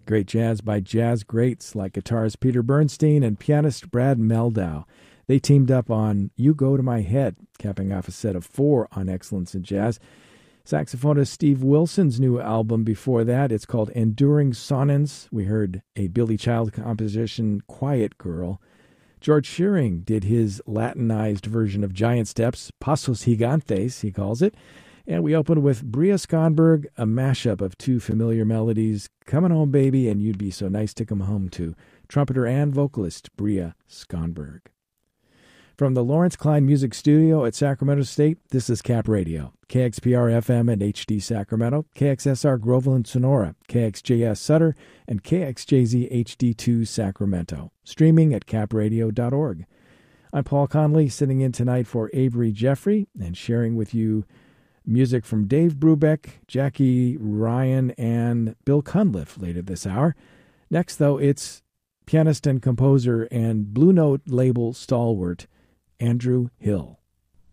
Great jazz by jazz greats like guitarist Peter Bernstein and pianist Brad Mehldau. They teamed up on You Go to My Head, capping off a set of 4 on Excellence in Jazz. Saxophonist Steve Wilson's new album before that, it's called Enduring Sonance. We heard a Billy Child composition, Quiet Girl. George Shearing did his Latinized version of Giant Steps, Pasos Gigantes, he calls it. And we opened with Bria Skonberg, a mashup of 2 familiar melodies, Coming Home Baby and You'd Be So Nice to Come Home To, trumpeter and vocalist Bria Skonberg. From the Lawrence Klein Music Studio at Sacramento State, this is Cap Radio, KXPR-FM and HD Sacramento, KXSR Groveland Sonora, KXJS Sutter, and KXJZ HD2 Sacramento, streaming at capradio.org. I'm Paul Conley, sitting in tonight for Avery Jeffrey and sharing with you music from Dave Brubeck, Jackie Ryan, and Bill Cunliffe later this hour. Next, though, it's pianist and composer and Blue Note label stalwart Andrew Hill.